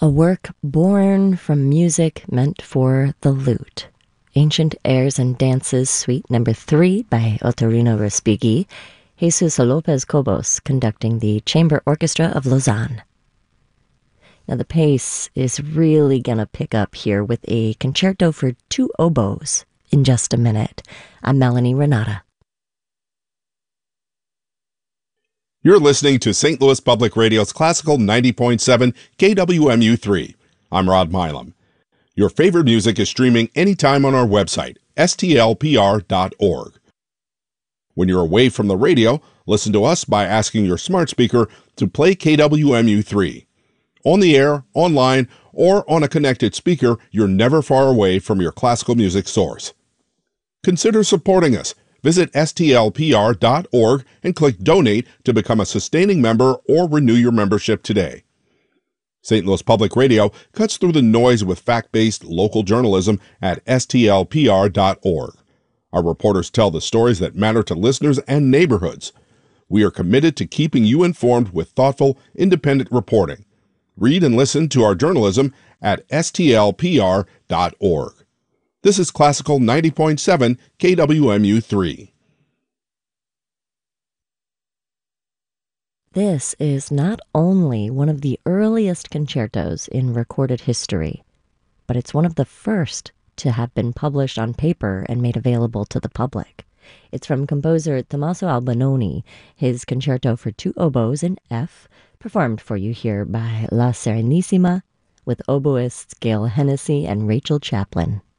A work born from music meant for the lute. Ancient Airs and Dances, Suite Number 3 by Otorino Respighi. Jesus Lopez Cobos conducting the Chamber Orchestra of Lausanne. Now the pace is really gonna pick up here with a concerto for two oboes in just a minute. I'm Melanie Renata. You're listening to St. Louis Public Radio's Classical 90.7 KWMU3. I'm Rod Milam. Your favorite music is streaming anytime on our website, stlpr.org. When you're away from the radio, listen to us by asking your smart speaker to play KWMU3. On the air, online, or on a connected speaker, you're never far away from your classical music source. Consider supporting us. Visit stlpr.org and click Donate to become a sustaining member or renew your membership today. St. Louis Public Radio cuts through the noise with fact-based local journalism at stlpr.org. Our reporters tell the stories that matter to listeners and neighborhoods. We are committed to keeping you informed with thoughtful, independent reporting. Read and listen to our journalism at stlpr.org. This is Classical 90.7 KWMU3. This is not only one of the earliest concertos in recorded history, but it's one of the first to have been published on paper and made available to the public. It's from composer Tommaso Albinoni, his concerto for two oboes in F, performed for you here by La Serenissima, with oboists Gail Hennessy and Rachel Chaplin.